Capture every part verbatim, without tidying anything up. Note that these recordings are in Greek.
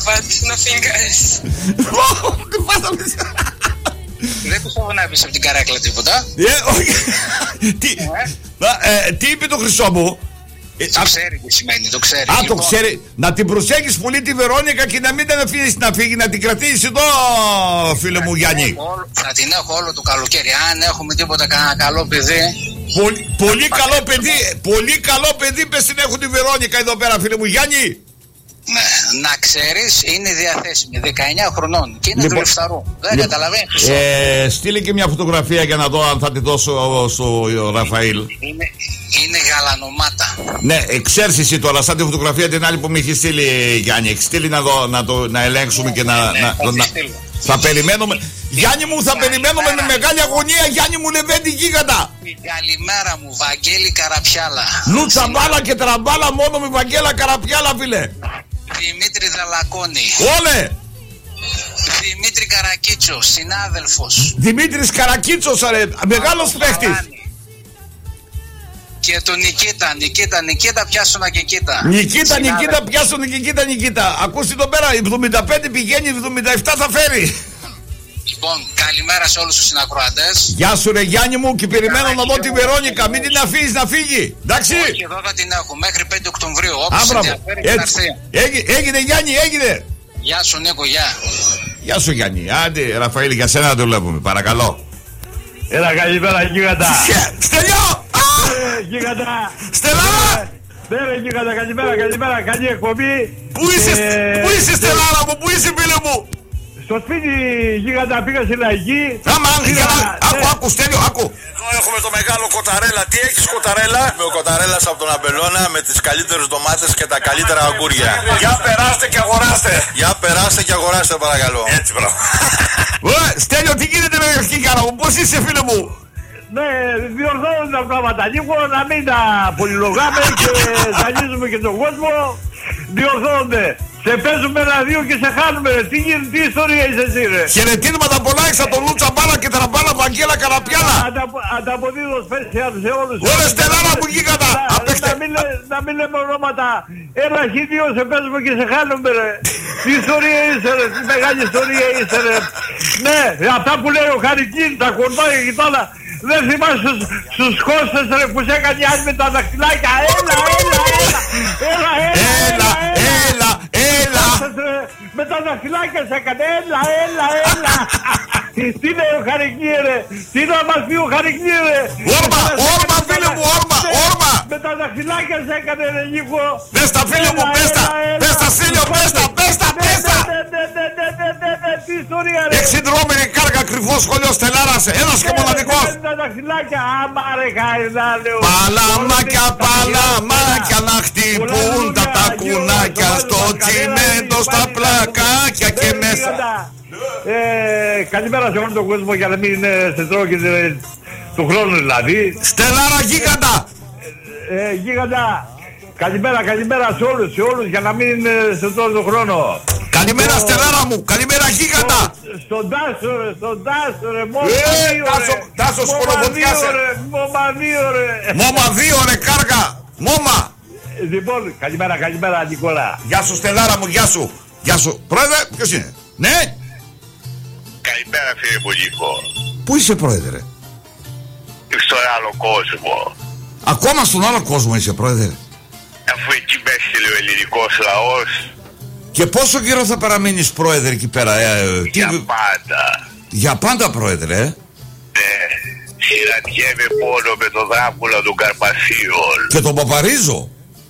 But nothing else. Δεν πιστεύω να πεις από την καρέκλα τίποτα. Τι είπε το χρυσό μου? Το ξέρει τι σημαίνει, το ξέρει. Α, το ξέρει. Να την προσέχεις πολύ τη Βερόνικα και να μην την αφήσεις να φύγει, να την κρατήσεις εδώ, φίλε μου Γιάννη. Θα την έχω όλο το καλοκαίρι. Αν έχουμε τίποτα κανένα καλό παιδί. Πολύ, πολύ καλό παιδί, πολύ καλό παιδί πες την έχουν τη Βερόνικα εδώ πέρα, φίλε μου Γιάννη. Ναι, να ξέρεις, είναι διαθέσιμη δεκαεννιά χρονών και είναι του Λεφταρού. Δεν λι... καταλαβαίνεις. Ε, στείλε και μια φωτογραφία για να δω αν θα τη δώσω στο Ραφαήλ. Είναι, είναι γαλανομάτα. Ναι, ξέρεις εσύ τώρα, σαν τη φωτογραφία την άλλη που μου έχει στείλει Γιάννη. Έχει στείλει να, δω, να, το, να ελέγξουμε ναι, και να. Ναι, να, θα, να θα περιμένουμε. Γιάννη μου, θα περιμένουμε με μεγάλη αγωνία. Γιάννη μου, Λεβέντη γίγαντα. Καλημέρα μου, Βαγγέλη Καραπιάλα. Λούτσα μπάλα και τραμπάλα μόνο με Βαγγέλα Καραπιάλα, φίλε. Δημήτρη Δαλακόνη. Όλε. Δημήτρη Καρακίτσο, συνάδελφος. Δημήτρης Καρακίτσος, αρε, μεγάλος παίχτης. Και τον Νικήτα, Νικήτα, Νικήτα, πιάσονα και κοίτα. Νικήτα, Νικήτα, πιάσονα και κοίτα, Νικήτα. Ακούστε εδώ πέρα, εβδομήντα πέντε πηγαίνει, εβδομήντα επτά θα φέρει. Λοιπόν, καλημέρα σε όλους τους συνακροατές. Γεια σου ρε Γιάννη μου και περιμένω να δω τη Βερόνικα. Μην την αφήσεις να φύγει, εντάξει. Όχι, εδώ θα την έχω μέχρι πέντε Οκτωβρίου. Όπως ενδιαφέρει να έρθει. Έγινε, έγινε Γιάννη, έγινε. Γεια σου Νίκο, γεια. Γεια σου Γιάννη. Άντε Ραφαήλ, για σένα το βλέπουμε, παρακαλώ. Έλα, καλημέρα γίγαντα. Στέλιο! Γίγαντα. Στελάρα! Ναι ρε γίγαντα, καλημέρα, καλημέρα, καλή εκπομπή. Πού είσαι, πού είσαι Στελάρα μου, πού είσαι φίλε μου? Στο σπίτι γίγαντα πήγα στη Λαϊκή. Άμα, άκου, άκου, Στέλιο, άκου. Εδώ έχουμε το μεγάλο Κοταρέλα. Τι έχεις Κοταρέλα? Είμαι ο Κοταρέλας από τον Αμπελώνα με τις καλύτερες ντομάτες και τα καλύτερα αγκούρια. Για περάστε και αγοράστε. Για περάστε και αγοράστε παρακαλώ. Έτσι μπράβο. Στέλιο, τι γίνεται με την ευχή μου, πώς είσαι φίλε μου? Ναι, διορθώνουν τα πράγματα λίγο, να μην τα πολυλογάμε και ζαλίζουμε και τον κόσμο. Διορθώνονται. Σε παίζουμε ένα-δύο και σε χάνουμε. Τι γίνεται, τι ιστορία είσαι εσύ ρε? Χαιρετίσματα πολλά έξω από τον Λούτσα Μπάλα και τραμπάλα Βαγγέλα Καραπιάλα. Ανταποδίδω σπέσιαλ σε όλους. Ωραία Στελάρα που γίγαντα. Να μην λέμε ονόματα. Ένα χ2 σε παίζουμε και σε χάνουμε ρε. Τι ιστορία είσαι ρε, τι μεγάλη ιστορία είσαι ρε. Ναι, αυτά που λέει ο Χαρικίν, τα κορδάκια και τώρα. Δεν θυμάσαι στους, στους Κώστες ρε που σε έκανε άλλη με τα δαχτυλάκια. Έλα, έλα, έλα, έλα, έλα, έλα, έλα. Με τα δαχτυλάκια σε έκανε, έλα, έλα, έλα. Τι λέει ο Χαρικνί ρε, τι να μας πει ο Χαρικνί ρε. Όρμα, όρμα φίλε μου, όρμα, όρμα. Με τα δαχτυλάκια σε έκανε ρε Νίκο. Πες τα φίλε μου, πες τα, πες τα Στέλιο, πες τα, πες τα, πες τα. Τι ιστορία ρε. Εξυντρώμενη κάρκα κρυφό σχολείο Στελάρας, ένας και μοναδικός. Τα δαχτυλάκια, άμα ρε καηδάλεο. Παλαμάκια, παλαμάκια να χτυπούν τα τακουνάκια στο τσιμέντο, στα πλακάκια και μέσα. Ε, καλημέρα σε όλο τον κόσμο για να μην είναι σε τρώω και του χρόνου δηλαδή. Στελάρα γίγαντα. Ε, γίγαντα. Καλημέρα, καλημέρα σε όλους, σε όλους για να μην είναι σε τρώω τον χρόνο. Καλημέρα Στελάρα μου, καλημέρα γίγαντα. Στον Τάσο ρε, στον Τάσο ρε, Τάσο σκοροβοτιάς ρε. Μόμα δύο ρε. Μόμα δύο ρε κάργα, μόμα. Λοιπόν, καλημέρα, καλημέρα Νικόλα. Γεια σου Στελάρα μου, γεια σου. Γεια σου, πρόεδρε, ποιος είναι? Ναι. Καλημέρα φίλε Μπουλίκο. Πού είσαι πρόεδρε? Στον άλλο κόσμο. Ακόμα στον άλλο κόσμο είσαι πρόεδρε? Αφού εκεί μέσα ο ελληνικός λαός. Και πόσο καιρό θα παραμείνεις πρόεδρε εκεί πέρα? Ε, για τι... πάντα. Για πάντα πρόεδρε? Ε? Ναι. Συναντιέμαι μόνο με τον Δράκουλα του Καρπαθίων. Και τον Παπαρίζο.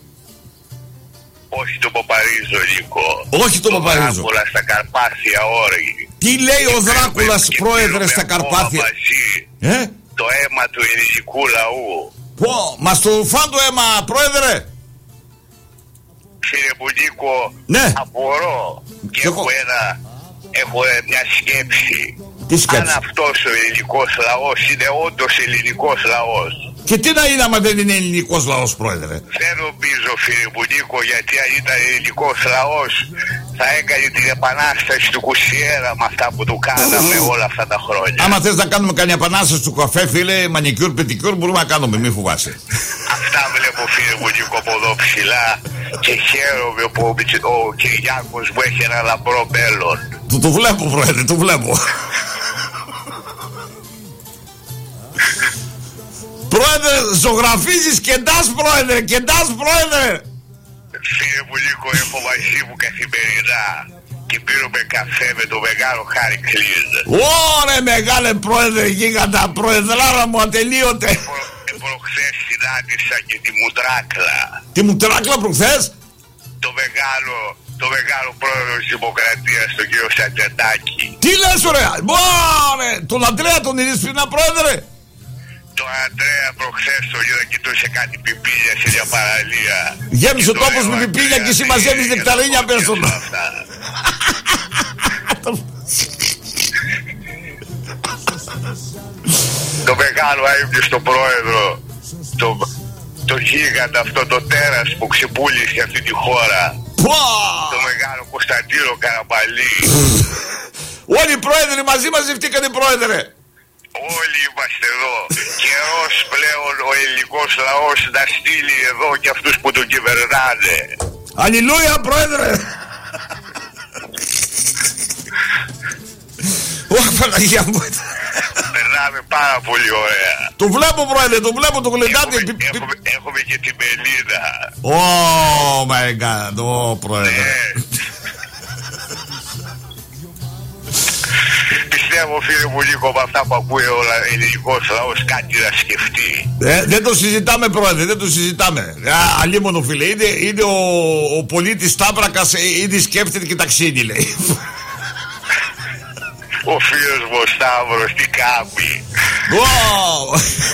Όχι τον Παπαρίζο Νίκο. Όχι τον Παπαρίζο. Τον Δράκουλα στα Καρπάθια όρη. Τι λέει ο Δράκουλας πρόεδρε στα Καρπάθια? Μαζί, ε? το αίμα του ελληνικού λαού. Πω, μας το φαν το αίμα πρόεδρε. Κύριε Μπουλίκο, ναι. Απορώ και έχω, ένα, έχω μια σκέψη. Τι σκέψη? Αν αυτός ο ελληνικός λαός είναι όντως ελληνικός λαός. Και τι να είναι άμα δεν είναι ελληνικός λαός πρόεδρε? Δεν νομίζω φίλε Μπουλίκο, γιατί αν ήταν ελληνικός λαός θα έκανε την επανάσταση του Κουσιέρα με αυτά που του κάναμε όλα αυτά τα χρόνια. Άμα θες να κάνουμε κανένα επανάσταση του καφέ φίλε, μανικιούρ, πετικιούρ, μπορούμε να κάνουμε, μη φοβάσαι. Αυτά βλέπω φίλε Μπουλίκο από εδώ ψηλά. και χαίρομαι που ο, ο Κυριάκος μου έχει ένα λαμπρό μέλλον. Του το βλέπω, πρόεδρε, το βλέπω. Πρόεδρε, ζωγραφίζεις και ντάς, πρόεδρε, και ντάς, πρόεδρε. Φίλε μου Νίκο, έχω μαζί μου καθημερινά και πίνουμε καφέ με το μεγάλο Χάρη Κλίν. Ωρε μεγάλε πρόεδρε, γίγαντα, προεδράρα μου ατελείωτε. Προ, προχθές συνάντησα και τη Μουτράκλα. Τη Μουτράκλα προχθές? Το μεγάλο, το μεγάλο πρόεδρο της Δημοκρατίας, τον κύριο Σατζαντάκη. Τι λες ωραία, ωρε, τον Αντρέα τον είδες πριν, πρόεδρε? Το Αντρέα προχθές το είδα, κοιτούσε κάτι πιπίλια σε μια παραλία. Γέμισε ο τόπος με πιπίλια και εσύ μαζεύεις νεκταρίνια πέρσονα. Το μεγάλο αείμνηστο πρόεδρο, το, το γίγαντα αυτό, το τέρας που ξεπούλησε αυτή τη χώρα. Το μεγάλο Κωνσταντίνο Καραμπαλή. Όλοι οι πρόεδροι μαζί μαζευτήκανε, πρόεδρε. Όλοι είμαστε εδώ. Καιρός πλέον ο ελληνικός λαός να στείλει εδώ και αυτούς που τον κυβερνάνε. Αλληλούια, πρόεδρε. Ωχ, Παναγία μου. Περνάμε πάρα πολύ ωραία. Το βλέπω, πρόεδρε, το βλέπω, το γλεντάτε. Έχουμε, έχουμε, έχουμε και τη Μελίνα. Oh my God, oh, πρόεδρε. Ναι. Πιστεύω, φίλε μου Νίκο, με αυτά που ακούει ο ελληνικός λαός κάτι να σκεφτεί. Ε, δεν το συζητάμε, πρόεδρε, δεν το συζητάμε. Α, αλίμονο, φίλε, είναι, είναι ο, ο πολίτης Σταύρακας, ήδη σκέφτεται και ταξίδι, λέει. Ο φίλος μου ο Σταύρος, τι κάνει. Wow.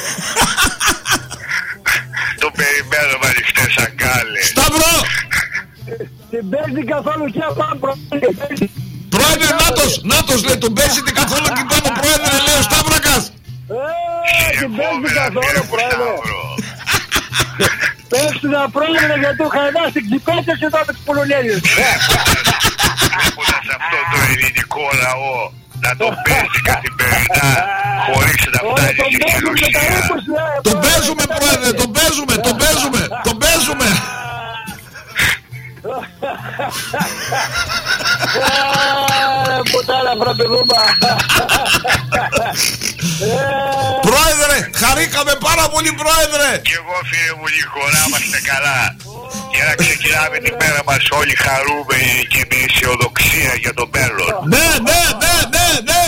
Το περιμένω με ανοιχτές αγκάλες. Σταύρο! Την παίζει καθόλου και απάνω, πρόεδρε. Πρόεδρε, νάτος, νάτος λέει, τον παίζετε καθόλου και πάνω, πρόεδρε, λέει ο Σταύρακας. Ε, την παίζει καθόλου, πρόεδρε. Παίξτε να, πρόεδρε, γιατί ο Χαϊδάς την ξυπέτια και τότε τους Πολωνέλιους. Έχοντας αυτό το ελληνικό λαό να τον παίζει καθημερινά χωρίς να φτάνει στη χειρουσία. Τον παίζουμε, πρόεδρε, τον παίζουμε, τον παίζουμε, τον παίζουμε. Πουτάνα φραπεδούμα. Πρόεδρε, χαρήκαμε πάρα πολύ, πρόεδρε. Και εγώ, φίλε μου Νίκο, να είμαστε καλά και να ξεκινάμε την μέρα μας όλοι χαρούμενοι και με αισιοδοξία για το μέλλον. Ναι, ναι, ναι, ναι, ναι.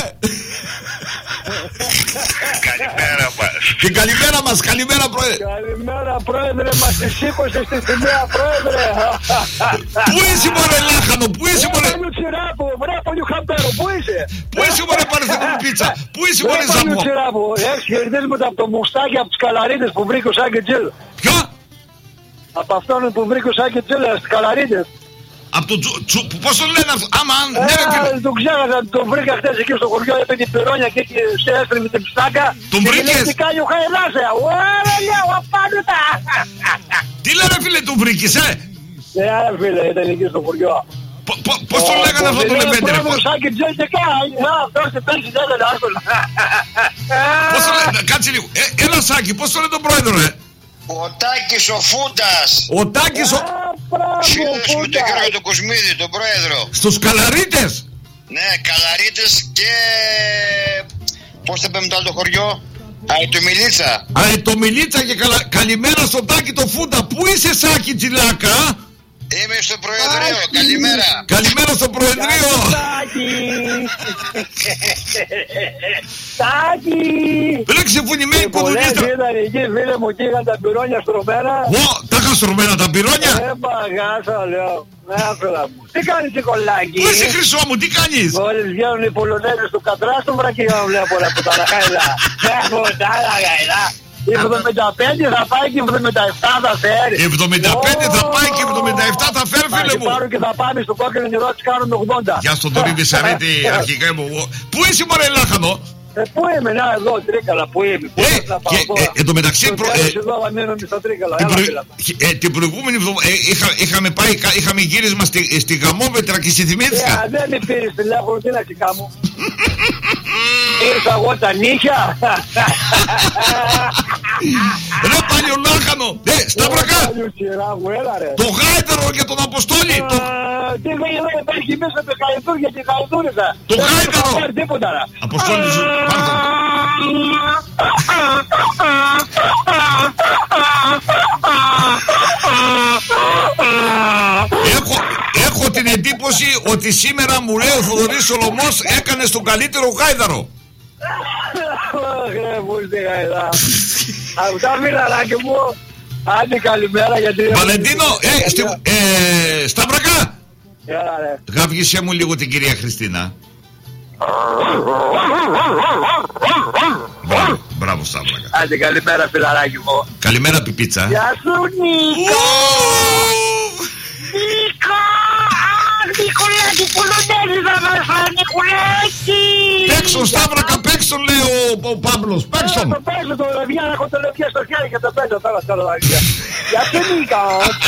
Καλημέρα μας. Και καλημέρα μας, καλημέρα, πρόεδρε. Καλημέρα, πρόεδρε, μας σήκωσε στη σημαία, πρόεδρε. Πού είσαι, μωρέ λάχανο, πού είσαι, μωρέ. Πού τσιράπου, βρε πολύ χαμπέρο, πού είσαι. Πού είσαι, μωρέ, παρθενή πίτσα. Πού είσαι, μωρέ, Βρε πολύ ζαμό. τσιράπου, έχεις χαιρετίσματα από το μουστάκι από τους καλαρίτες που βρήκε ο Σάκη Τζίλ. Ποιο? Από αυτόν που βρήκε ο Σάκη Τζίλ στις καλαρίτες. Από το τσου, τσου, πώς το λένε αυτό, άμα, ναι, ρε, Ε, τον ξέχασα, τον βρήκα χτες εκεί στο χωριό, έπαιρνε την πυρόνια και εκεί σε έστριμη την ψάκα. Τον βρήκες? Και τι κάνει ο Χαϊδάς, ε, ωραία, λέω, απάνω τα. Τι λένε, φίλε, τον βρήκες, ε. Ναι, φίλε, ήταν εκεί στο χωριό. Πο- πο- Πώς το λέγανε αυτό το λεβέντε, ρε. Πώς Σάκη Τζέλ και κάνει, α, αυτός και πέντε δεν είναι άστον. Πώς το λένε, κάτσε λίγο. Ε, Έλα, Σάκη, πώς το λένε τον πρόεδρο, ρε. Ο Τάκης ο Φούντας. Ο Τάκης, ο... Φίλος με τον κύριο του Κοσμίδη, τον πρόεδρο. στους Καλαρίτες. Ναι, Καλαρίτες και... Πώς θα πούμε το άλλο το χωριό? Αετομιλίτσα. Αετομιλίτσα και καλα... καλημέρα στον Τάκη το Φούντα. Πού είσαι, Σάκη Τζιλάκα? Είμαι στο Προεδρείο, καλημέρα. Καλημέρα στο Προεδρείο. Τάκη. Τάκη. Ρε ξεφουνημένη Πολλές κουδουνίστρα. ήταν εκεί, φίλε μου, και είχαν τα πυρόνια στρωμένα. Ω, τα είχα στρωμένα τα πυρόνια. Ε, παγάσα, λέω. Ναι, φίλα μου. Τι κάνεις, Νικολάκη? Πού είσαι, Χρυσό μου, τι κάνεις? Μόλις βγαίνουν οι Πολωνέζες του Κατρά στο βρακείο, βλέπω ρε που τα λαχαίλα. Έχω τα λαχαίλα. Η εβδομήντα πέντε θα πάει και η εβδομήντα επτά θα φέρει. Η εβδομήντα πέντε θα πάει και η εβδομήντα επτά θα φέρει, φίλε μου. Θα πάρουν και θα πάμε στο κόκκινο νερό της κάνουν ογδόντα. Γεια στον Τωρίδη Σαρίτη, αρχικά μου. Πού είσαι, μωρέ λάχανο? Ε, πού είμαι, να εδώ, Τρίκαλα, πού είμαι. Πού Ε, είμαι να πάω και, τώρα. ε, εν τω μεταξύ, Στο προ- τέλος ε, εδώ ανένομαι στα Τρίκαλα. Την, Έλα, προη- φίλα μου. ε, την προηγούμενη εβδομάδα ε, είχα, είχαμε πάει, κα- είχαμε γύρισμα στη, στη Γαμόπετρα και στη Ε, θυμήθηκα. δεν με πήρες τηλέφωνο, τι να κάνω. Ήρθα εγώ τα νύχια. Ρε χάλιο λάχανο. Ε, Σταύρακα. Το γάιδαρο για τον Αποστόλη. Τι δεν υπάρχει μέσα με χαϊδούρια και χαϊδούριζα. Το γάιδαρο. Αποστόλη σου, πάρτε. Έχω, έχω την εντύπωση ότι σήμερα μου λέει ο Θοδωρής Σολωμός έκανες τον καλύτερο γάιδαρο. Ρε μου στη γάιδα. Αυτά μιλαράκι μου. Άντε καλημέρα γιατί... Βαλεντίνο, ε, στη, ε, Σταύρακα. Γάβγησέ μου λίγο την κυρία Χριστίνα. Μπράβο, μπράβο Σταύρακα. Άντε καλημέρα φιλαράκι μου. Καλημέρα πιπίτσα. Γεια σου Νίκο. Νίκο. Νικολάκη Πολωνέλη θα μας φάει Νικολάκη. Παίξον Σταύρακα, παίξον λέει ο, ο Παύλος. Παίξον. Το παίζω το λεβιά, έχω το λεβιά στο χέρι και το παίζω τώρα στο λεβιά. Γεια σου Νίκο.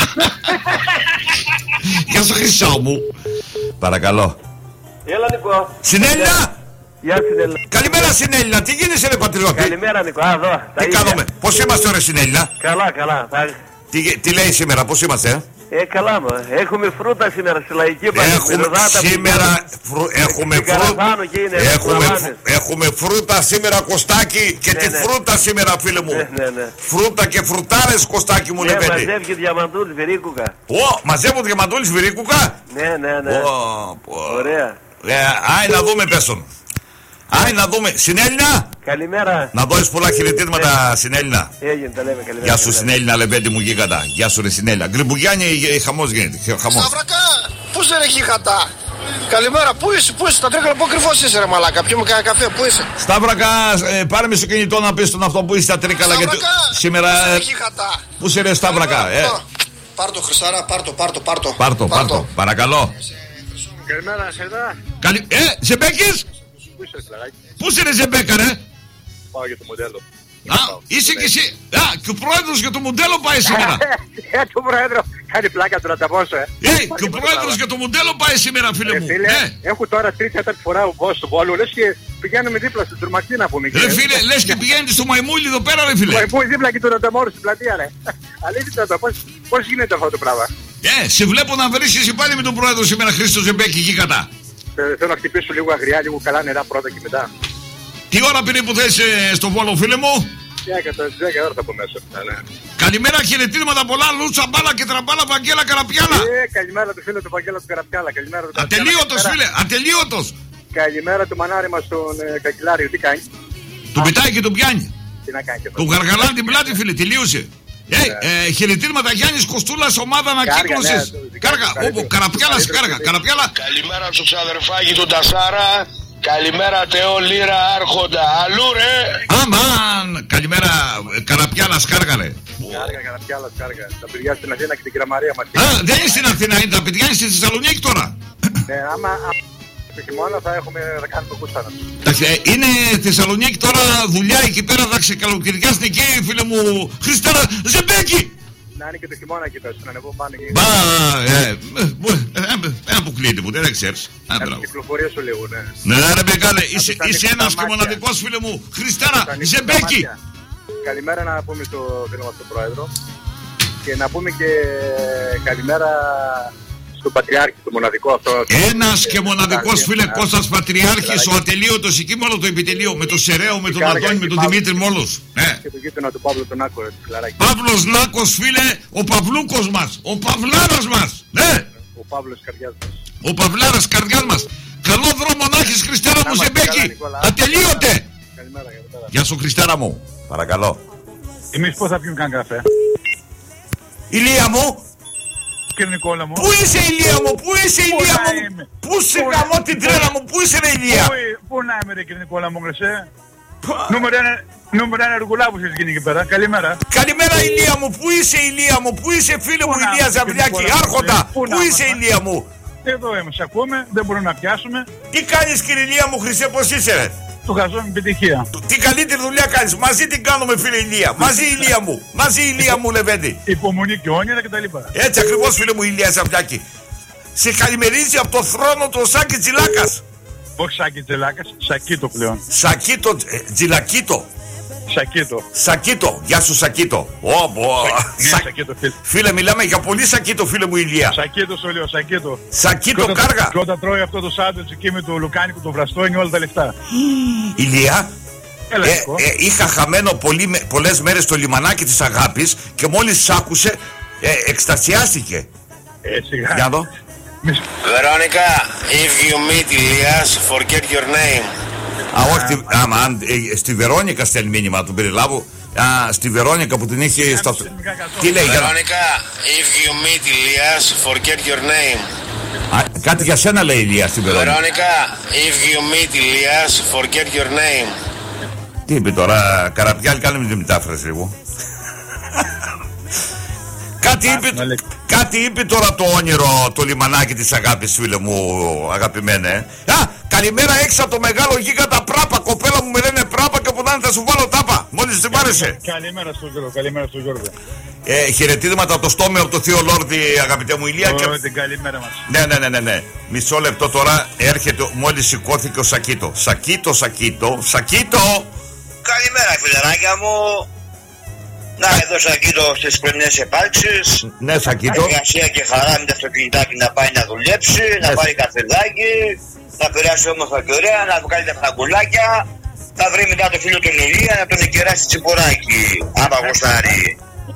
Γεια σου Χρυσό μου. Παρακαλώ. Έλα Νικό. Συνέλληνα. Γεια Συνέλληνα. Καλημέρα Συνέλληνα, τι γίνεσαι ρε πατριώτη? Καλημέρα Νικό, α, εδώ. Τι κάνουμε, πώς είμαστε ρε Συνέλληνα? Καλά, καλά. Τι, τι λέει σήμερα, πώς είμαστε ε? Ε, καλά μου. Έχουμε φρούτα σήμερα στη λαϊκή Έχουμε σήμερα φρου, έχουμε, φρού, έχουμε, φρού, έχουμε φρούτα σήμερα Κωστάκι και ναι, τη ναι. φρούτα σήμερα φίλε μου. Ναι, ναι, ναι. Φρούτα και φρουτάρες Κωστάκι μου ναι, λεβέντη. Μαζεύει και διαμαντούλης βυρίκουκα. Ω, μαζεύω διαμαντούλης βυρίκουκα. Ναι, ναι, ναι. Ω, ωραία. Ε, άι να δούμε πέσον. Άι να δούμε. Συνέλληνα. Καλημέρα. Να δώσεις πολλά χαιρετίσματα Συνέλληνα. Έγινε, τα λέμε καλημέρα. Γεια σου Συνέλληνα λεβέντη μου γίγαντα. Γεια σου ρε Συνέλληνα. Γκριμπουγιάννη χαμός γίνεται. Σταύρακα, πού σε ρε γίγαντα. Καλημέρα, πού είσαι, πού είσαι, τα τρέχω πού κρυφός είσαι ρε μαλάκα, πιούμε κανένα καφέ, πού είσαι? Σταύρακα, ε, πάρε με στο κινητό να πεις τον αυτό που είσαι τα τρίκαλα γιατί σήμερα... Πού είσαι ρε Σταύρακα, ε? Πάρ' το Χριστάρα, πάρ' το, πάρ' το, πάρ' το. Πάρ' το, πάρ' το, παρακαλώ. Καλημέρα, Σερδά. Καλη... Ε, Ζεμπέκης! Πού είσαι, Σλαράκι? Πού είσαι ρε Ζεμπέκα ρε? Πάω για το μοντέλο. Α, είσαι και εσύ. Α, και ο πρόεδρος για το μοντέλο πάει σήμερα. Ε, το πρόεδρο κάνει πλάκα του να τα πόσο, ε. Ε, και ο πρόεδρος για το μοντέλο πάει σήμερα, φίλε μου. Έχω τώρα τρίτη τέταρτη φορά ο μπος του Βόλου, λες και πηγαίνουμε δίπλα στην Τουρμακτή να πούμε. Ρε φίλε, λες και πηγαίνετε στο Μαϊμούλι εδώ πέρα, ρε φίλε. Μαϊμούλι δίπλα και τον Ανταμόρου στην πλατεία, ρε. Αλήθεια το, πώς γίνεται αυτό το πράγμα? Ε, σε βλέπω να βρίσκεσαι πάλι με τον πρόεδρο σήμερα, Χρήστο Ζεμπέκη, εκεί κατά. Θέλω να χτυπήσω λίγο αγριά, λίγο καλά νερά πρώτα και μετά. Τι ώρα περίπου θες στο Βόλο, φίλε μου? δέκα ώρα θα πω μέσα. Καλημέρα, χαιρετίσματα πολλά, Λούτσα, Μπάλα και Τραμπάλα, Βαγγέλα Καραπιάλα. Ε, καλημέρα του φίλου του Βαγγέλα του Καραπιάλα. Καλημέρα του Καραπιάλα. Ατελείωτος, φίλε, ατελείωτος. Καλημέρα του μανάρι μας τον ε, Κακυλάριο, τι κάνει? Του πετάει και τον πιάνει. Τι να κάνει και αυτό? Του γαργαλάνε την πλάτη, φίλε, τελείωσε. Ε, ε, χαιρετίσματα Γιάννης Κοστούλας, ομάδα ανακύκλωσης. Κάργα, όπου Καραπιάλας, κάργα, Καραπιάλα. Καλημέρα στο ξαδερφάκι του Τασάρα. Καλημέρα Τεό Λύρα Άρχοντα. Αλλού ρε. Αμάν. Καλημέρα Καραπιάλας, κάργα ρε. Κάργα, Καραπιάλας, κάργα. Τα παιδιά στην Αθήνα και την Κυραμαρία μας. Α, δεν είναι στην Αθήνα, είναι τα παιδιά είναι στη Θεσσαλονίκη τώρα. Ναι, άμα το χειμώνα θα έχουμε να κάνουμε κούστανα. Είναι Θεσσαλονίκη τώρα δουλειά εκεί πέρα, θα ξεκαλοκαιριάσουν εκεί φίλε μου Χριστάρα Ζεμπέκη. Να είναι και το χειμώνα εκεί πέρα, να ανεβώ πάνω και... Μπα, δεν αποκλείεται που δεν ξέρεις. Την κυκλοφορία σου λίγο, ναι. Ναι ρε μεγάλε, είσαι ένας και μοναδικός φίλε μου Χριστάρα Ζεμπέκη. Καλημέρα να πούμε στο φίλο μας τον πρόεδρο και να πούμε και καλημέρα στον Πατριάρχη, το μοναδικό αυτό. Ένας και μοναδικός φίλε Κώστας Πατριάρχης, ο ατελείωτος εκεί με όλο το επιτελείο, με το Σεραίο, με τον Αντώνη, με τον Δημήτρη Μόλος. Και το γείτονα του Παύλου τον Άκο, φιλαράκι. Παύλος Νάκος φίλε, ο Παυλούκος μας, ο Παυλάρας μας. Ναι. Ο Παύλος καρδιάς μας. Ο Παυλάρας καρδιάς μας. Καλό δρόμο να έχεις Χριστάρα μου Ζεμπέκη. Ατελείωτε. Γεια σου Χριστάρα μου. Παρακαλώ. Εμείς πώς θα πιούμε καν καφέ? Ηλία μου. Κύριε Νικόλα μου. Πού είσαι Ηλία μου, πού είσαι Ηλία μου? Πού σε γαμώ την τρέλα μου, πού είσαι ρε Ηλία? Πού να είμαι ρε κύριε Νικόλα μου, γρεσέ? Νούμερο ένα Εργουλάβους έχεις γίνει εκεί πέρα, καλημέρα. Καλημέρα Ηλία μου, πού είσαι Ηλία μου, πού είσαι φίλε μου Ηλία Ζαμπλιάκη, Άρχοντα, πού είσαι Ηλία μου? Εδώ είμαι, σε ακούμε, δεν μπορούμε να πιάσουμε. Τι κάνεις κύριε Ηλία μου Χριστέ, πώς είσαι ρε? Του χαζόμαι επιτυχία. Τι καλύτερη δουλειά κάνεις, μαζί την κάνουμε φίλε Ηλία, μαζί Ηλία μου, μαζί Ηλία μου Λεβέντη. Υπομονή και όνειρα κτλ. Έτσι ακριβώς φίλε μου Ηλία Ζαμπλιάκη. Σε καλημερίζει από το θρόνο του Σάκη Τζιλάκας. Όχι Σάκη Τζιλάκας, Σακίτο πλέον. Σακίτο, ε, Τζιλακίτο. Σακίτο. Σακίτο, γεια σου Σακίτο. Όπο. Ναι, Σα... Σακίτο, φίλε. Φίλε, μιλάμε για πολύ Σακίτο, φίλε μου Ηλία. Σακίτο, σου λέω, Σακίτο. Σακίτο, και κάργα. Και όταν τρώει αυτό το σάντουιτς εκεί με το λουκάνικο, το βραστό, είναι όλα τα λεφτά. Ηλία. Έλα, ε, ε, είχα χαμένο πολύ, πολλές μέρες το λιμανάκι της αγάπης και μόλις σ' άκουσε, ε, εκστασιάστηκε. Ε, σιγά. Για δω. Veronica, if you meet Ilias, forget your name. Α, όχι, άμα, αν, ε, στη Βερόνικα στέλνει μήνυμα, να τον περιλάβω. Α, στη Βερόνικα που την είχε στο... Τι λέει, για... Veronica, if you meet Ilias, forget your name. Α, κάτι για σένα λέει Ηλία στην Βερόνικα. Veronica, if you meet Ilias, forget your name. Τι είπε τώρα, Καραπιάλ, κάνε με τη μετάφραση λίγο. Κάτι είπε, κάτι είπε τώρα το όνειρο, το λιμανάκι της αγάπης, φίλε μου, αγαπημένε. Α, καλημέρα έξω από το μεγάλο γίγαντα Πράπα, κοπέλα μου με λένε Πράπα και από θα σου βάλω τάπα, μόλις την πάρεσε. Καλημέρα στον Γιώργο, καλημέρα στον Γιώργο. Ε, χαιρετίσματα από το στόμιο από το Θείο Λόρδη, αγαπητέ μου Ηλία. Oh, και... την καλημέρα μας. Ναι, ναι, ναι, ναι, ναι. Μισό λεπτό τώρα, έρχεται, μόλις σηκώθηκε ο Σακίτο. Σακίτο, Σακίτο, Σακίτο. Καλημέρα φιλαράκια μου. Να εδώ Σακίτο στις πρωινές επάρξεις. Ναι, Σακίτο. Εργασία και χαρά με το αυτοκινητάκι να πάει να δουλέψει, ναι. Να πάρει καφεδάκι, να περάσει όμορφα και ωραία, να βγάλει τα φραγκουλάκια. Θα βρει μετά το φίλο του Ηλία να τον εγκεράσει τσιμποράκι. Άμα γουστάρει.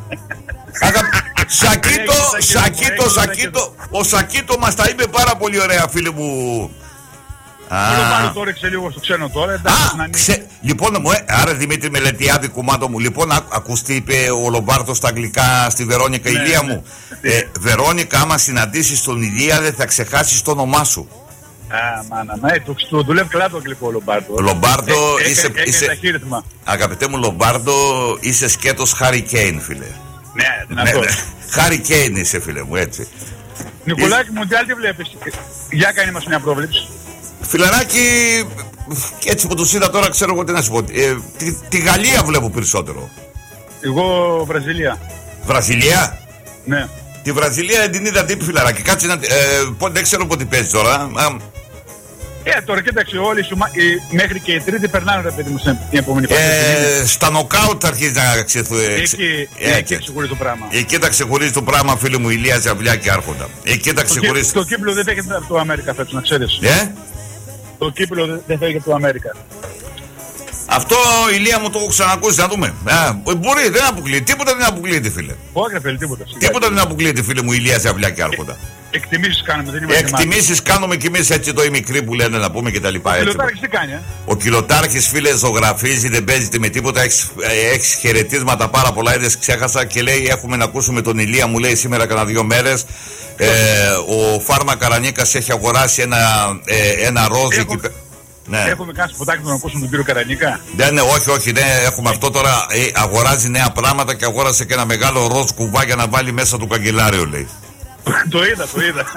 Σακίτο, Σακίτο, Σακίτο. Ο Σακίτο μας τα είπε πάρα πολύ ωραία, φίλε μου. Θέλω το όρεξε λίγο στο ξένο τώρα. Α, ξε... Λοιπόν, μου, ε, άρα Δημήτρη Μελετιάδη, κουμάντο μου, λοιπόν, α, ακούς τι είπε ο Λομπάρτο στα αγγλικά στη Βερόνικα, ναι, Ηλία, ναι, μου. Ναι. Ε, Βερόνικα, άμα συναντήσεις τον Ηλία, δεν θα ξεχάσεις το όνομά σου. Α, μάνα, ναι, το, το δουλεύει καλά το αγγλικό Λομπάρτο. Λομπάρτο, ε, είσαι, ε, είσαι, αγαπητέ μου Λομπάρτο, είσαι σκέτος Χάρι Κέιν, φίλε. Ναι, δυνατό. Ναι, ναι. Χάρι Κέιν είσαι, φίλε μου, έτσι. Νικολάκη μου, τι άλλη βλέπεις. Για κάνει μας μια πρόβλεψη. Φιλαράκι, έτσι που τους είδα τώρα, ξέρω εγώ τι να σου πω. Ε, τη, τη Γαλλία βλέπω περισσότερο. Εγώ Βραζιλία. Βραζιλία? Ναι. Τη Βραζιλία την είδα τύπη, φιλαράκι. Κάτσε να. Ε, πότε, δεν ξέρω πότε παίζει τώρα. Ε, τώρα κοίταξε, όλοι σου, μέχρι και οι τρίτοι περνάνε, ρε παιδί μου, στην επόμενη φάση. Ε, στα νοκάουτ αρχίζει να ξεθού. Εκεί, εκεί ξεχωρίζει το πράγμα. Εκεί τα ξεχωρίζει το πράγμα, φίλε μου, Ηλία Ζαβλιά και Άρχοντα. Εκεί τα ξεχωρίζει. Το κύπλο δεν φεύγει από το Αμέρικα, φέτος, να ξέρεις. Ε? Το κύπλο δεν φεύγει από το Αμέρικα. Αυτό, Ηλία μου, το έχω ξανακούσει, να δούμε. Α, μπορεί, δεν αποκλείεται. Τίποτα δεν αποκλείεται, φίλε. Όχι, φίλε, τίποτα. Τίποτα δεν αποκλείεται, φίλε μου, Ηλία Ζαβλιά και Άρχοντα. Εκτιμήσεις κάνουμε, δεν είμαστε. Εκτιμήσεις κάνουμε κι εμείς, έτσι το οι μικροί που λένε να πούμε και τα λοιπά. Ο Κιλοτάρχης τι κάνει, ε? Ο Κιλοτάρχης, φίλε, ζωγραφίζει, δεν παίζεται με τίποτα. Έχεις, έχεις χαιρετίσματα πάρα πολλά, είδες, ξέχασα και λέει: έχουμε να ακούσουμε τον Ηλία, μου λέει σήμερα κανένα δύο μέρες. Ε, ο Φάρμα Καρανίκας έχει αγοράσει ένα, ε, ένα ροζ εκεί. Ναι. Έχουμε κάνει σποτάκι να ακούσουμε τον κύριο Καρανίκα. Ναι, ναι, όχι, όχι, ναι, έχουμε αυτό τώρα. Ε, αγοράζει νέα πράγματα και αγόρασε και ένα μεγάλο ροζ κουβά για να βάλει μέσα του καγκελάριο, λέει. Το είδα, το είδα.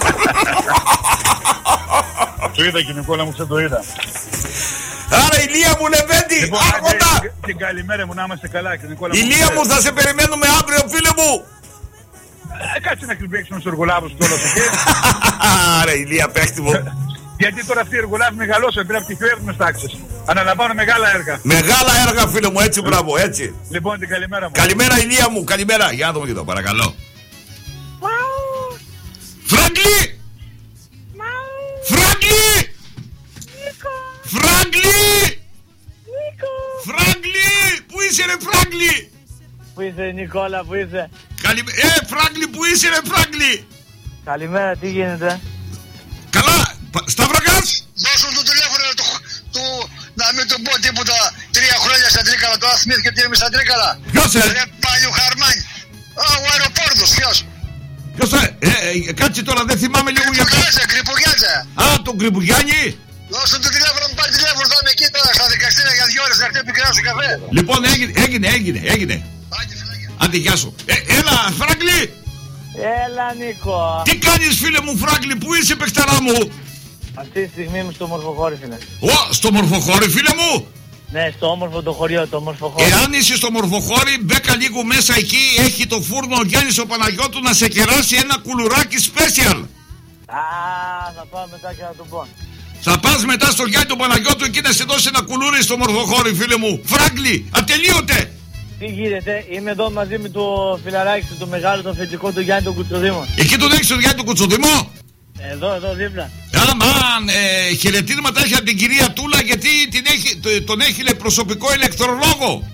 Το είδα και Νικόλα μου, ξε το είδα. Άρα Ηλία μου, Λεβέντη, λοιπόν, άρχοντα! Την καλημέρα μου, να είμαστε καλά και Νικόλα μου. Ηλία μου, θα σε περιμένουμε αύριο, φίλε μου. Ε, κάτσε να κλειπέξουμε στους εργολάβους κιόλας, εκεί. Άρα Ηλία, παίχτη μου. Γιατί τώρα αυτοί οι εργολάβοι μεγαλώσαν, πρέπει να πτυχιεύουμε τάξεις. Αναλαμβάνω μεγάλα έργα. Μεγάλα έργα, φίλε μου, έτσι, μπράβο, έτσι. Λοιπόν, την καλημέρα μου. Καλημέρα, Ηλία μου, καλημέρα. Για να δούμε και εδώ, παρακαλώ. Φράγκλι! Φράγκλι! Φράγκλι! Φράγκλι! Πού είσαι ρε Φράγκλι? Πού είσαι Νικόλα, πού είσαι? Καλημέρα. Ε, Φράγκλι, πού είσαι ρε Φράγκλι? Καλημέρα, τι γίνεται? Καλά, Σταυρακάς! Δώσου το τηλέφωνο του, του, να μην του πω τίποτα. Τρία χρόνια στα Τρίκαλα, τώρα θυμήθηκε τι είμαι στα Τρίκαλα. Ποιος ε? Ρε Παλιού Χαρμάνι. Α, ο αεροπόρτος, ποιος? Ποιος ε, ε, ε, κάτσε τώρα, δεν θυμάμαι λίγο για το... Κρυπουγιάτσα, Κρυπουγιάτσα. Α, τον Κρυπουγιάννη. Δώσε το τηλέφωνο, μου πάρει τηλέφωνο, θα είμαι εκεί τώρα στα δικαστήρια για δύο ώρες να έρθει πικρά σου καφέ. Λοιπόν, έγινε, έγινε, έγινε, έγινε. Άντε, γεια σου. Ε, έλα, Φράγκλι. Έλα, Νίκο. Τι κάνεις, φίλε μου, Φράγκλι, πού είσαι, παιχταρά μου? Αυτή τη στιγμή είμαι στο Μορφοχώρι, φίλε. Ω, στο Μορφοχώρι, φίλε μου. Ναι, στο όμορφο το χωριό, το Μορφοχώρι. Εάν είσαι στο Μορφοχώρι, μπέκα λίγο μέσα εκεί, έχει το φούρνο ο Γιάννης ο Παναγιώτου να σε κεράσει ένα κουλουράκι special. Α, θα πάω μετά και να το πω. Θα πας μετά στο Γιάννη τον Παναγιώτου εκεί να σε δώσει ένα κουλούρι στο μορφοχώρι, φίλε μου. Φράγκλι, ατελείωτε. Τι γίνεται, είμαι εδώ μαζί με το φιλαράκι του, το μεγάλο, το φετικό του Γιάννη τον Κουτσοδήμο. Εκεί τον έχεις τον Γιάννη τον Κουτσοδήμο. Εδώ, εδώ δίπλα. Αμάν, ε, χαιρετίσματα έχει από την κυρία Τούλα, γιατί την έχει, τον έχει λέει, προσωπικό ηλεκτρολόγο.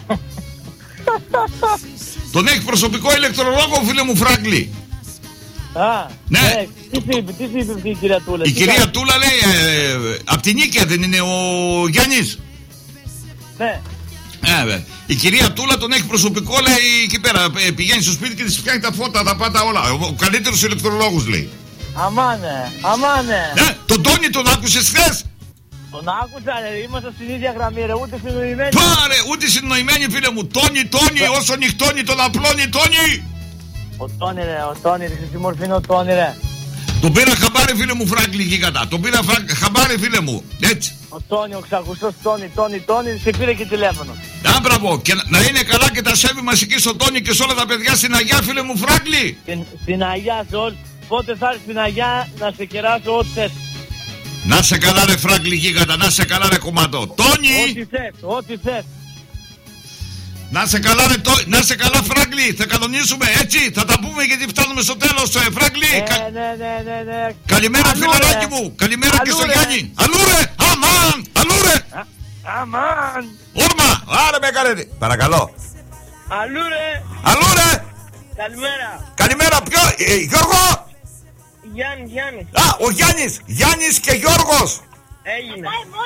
Τον έχει προσωπικό ηλεκτρολόγο, φίλε μου Φράγκλι. Α, ναι. ναι. Τι σου είπε, τι σου είπε αυτή η κυρία Τούλα. Η κυρία κάνει? Τούλα λέει, ε, από την Νίκαια δεν είναι ο Γιάννης. Ναι. Ε, η κυρία Τούλα τον έχει προσωπικό, λέει, εκεί πέρα. Ε, πηγαίνει στο σπίτι και της φτιάχνει τα φώτα, τα πάντα όλα. Ο καλύτερος ηλεκτρολόγος, λέει. Αμάνε, αμάνε. Ναι, τον Τόνι τον άκουσες χθες. Τον άκουσα, ρε, είμαστε στην ίδια γραμμή, ρε, ούτε συνοημένοι. Πάρε, ούτε συνοημένοι, φίλε μου. Τόνι, Τόνι, όσο νυχτώνει τον απλώνει, Τόνι. Ο Τόνι, ρε, ο Τόνι, ρε, στη μορφή είναι ο Τόνι, ρε. Τον πήρα χαμπάρι, φίλε μου, Φράγκλι, εκεί κατά. Τον πήρα χαμπάρι, φίλε μου. Έτσι. Ο Τόνι, ο ξακουστός Τόνι, Τόνι, Τόνι, σε πήρε και τηλέφωνο. Α, μπράβο. Και να είναι καλά και τα σέβη μας εκεί στον Τόνι και σε όλα τα παιδιά στην Αγιά, φίλε μου, Φράγκλι. Στην Αγιά, σε όλους. Πότε θα έρθει στην Αγιά να σε κεράσω ό,τι θες. Να σε καλά, ρε Φράγκλι, γίγαντα, να σε καλά, ρε κομμάτο. Τόνι! Ό,τι θες, ό,τι θες. Να σε καλά, ρε, το... να σε καλά, Φράγκλι. Θα κανονίσουμε, έτσι. Θα τα πούμε γιατί φτάνουμε στο τέλος, ε, Φράγκλι. Ναι, Κα... ναι, ναι, ναι, ναι. Καλημέρα, Αλλού, φιλαράκι ρε. μου. Καλημέρα Αλλού, και στο ρε. Γιάννη. Αλλού, ρε. Αμάν, αλλού, ρε. Α, αμάν. Ούρμα, άρε με καλέτη. Παρακαλώ. Αλλού, ρε. Αλλού, ρε. Καλημέρα. Καλημέρα, ποιο, ε, Γιώργο. Γιάννη, Γιάννη. Α, ο Γιάννης, Γιάννης και Γιώργος. Έγινε.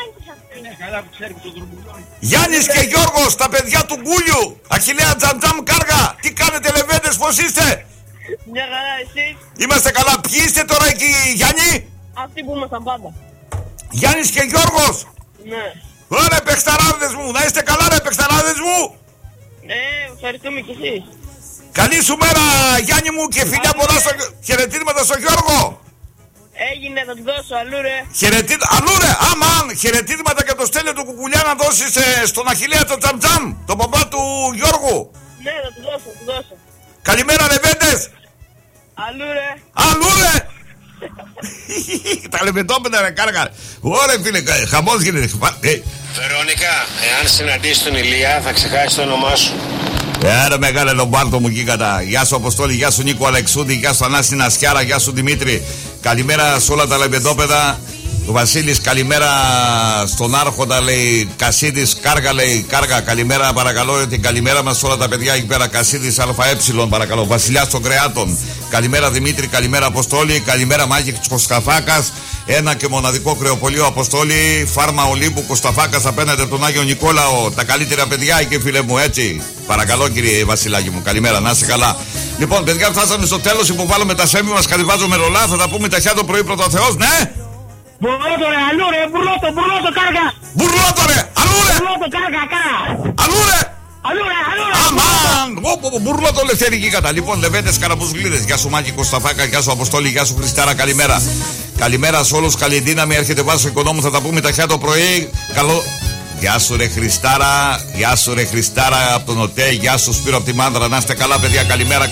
Γιάννης και Γιώργος, τα παιδιά του Γκούλιου. Αχιλλέα Τζαμτζάμ Κάργα. Τι κάνετε, λεβέντες, πώς είστε? Μια χαρά, εσείς? Είμαστε καλά. Ποιοι είστε τώρα εκεί, Γιάννη? Αυτοί που ήμασταν πάντα. Γιάννης και Γιώργος. Ναι. Ωραία, παιχταράδες μου. Να είστε καλά, ρε παιχταράδες μου. Ε, ευχαριστούμε κι εσείς. Καλή σου μέρα, Γιάννη μου, και φιλιά πολλά στο... χαιρετίσματα στο Γιώργο. Έγινε, θα του δώσω, αλλού, ρε. Χαιρετί... Αλλού, ρε, αμάν, χαιρετίσματα και το στέλνιο του Κουκουλιά να δώσεις ε, στον Αχιλλέα τον Τζαμτζάμ, τον παπά του Γιώργου. Ναι, θα του δώσω, θα του δώσω. Καλημέρα, λεβέντες. Αλλού, ρε. Αλλού, ρε. Τα λεβεντόπαινα, ρε, κάργα. Ωραία, φίλε, χαμός γίνεται. Ε. Βερόνικα, εάν συναντήσεις τον Ηλία θα ξεχάσεις το όνομά σου. Άρα μεγάλε Λομπάρτο μου εκεί κατά. Γεια σου Αποστόλη, γεια σου Νίκο Αλεξούδη, γεια σου Ανάση Νασιάρα, γεια σου Δημήτρη. Καλημέρα σε όλα τα λεμπεντόπεδα. Ο Βασίλης, καλημέρα στον Άρχοντα, λέει Κασίδης, Κάργα, λέει Κάργα. Καλημέρα, παρακαλώ, την καλημέρα μας σε όλα τα παιδιά εκεί πέρα. Κασίδης ΑΕ, παρακαλώ. Βασιλιάς των Κρεάτων. Καλημέρα Δημήτρη, καλημέρα Αποστόλη. Καλημέρα Μάκη Κωσταφάκας. Ένα και μοναδικό κρεοπολείο Αποστόλη. Φάρμα Ολύμπου Κωσταφάκας απέναντι από τον Άγιο Νικόλαο. Τα καλύτερα παιδιά εκεί, φίλε μου, έτσι. Παρακαλώ, κύριε Βασιλάκη μου, καλημέρα, να είσαι καλά. Λοιπόν, παιδιά, φτάσαμε στο τέλος. Υποβάλλουμε τα σέμι μας, κατεβάζουμε ρολά. Θα τα πούμε ταχιά το πρωί πρώτο Θεός, ναι. Μπουρλότο, ρε, αλλού, ρε, μπουρλότο, μπουρλότο, κάργα. Μπουρλότο, ρε, αλλού, ρε. Μπουρλότο, κάργα, κάργα. Αλλού, ρε. Αλλού, ρε, αλλού, ρε. Αμάν! Όπο, μπουρλότο ελευθερική κατά. Λοιπόν, λεβέντες, καραπουσγλίδες. Γεια σου Μάκη Κωσταφάκα, γεια σου Αποστόλη, γεια σου Χριστάρα, καλημέρα. Καλημέρα σε όλους, καλή δύναμη. Έρχεται Βάσο Οικονόμου, θα τα πούμε ταχιά το πρωί. Καλό. Γεια σου ρε Χριστάρα, γεια σου ρε Χριστάρα από τον ΟΤΕ, γεια σου Σπύρο από τη Μάνδρα. Να είστε καλά, παιδιά, καλημέρα.